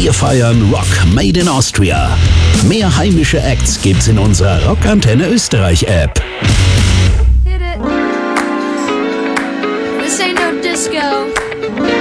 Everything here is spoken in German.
Wir feiern Rock Made in Austria. Mehr heimische Acts gibt's in unserer Rockantenne Österreich App. Hit it. This ain't no disco.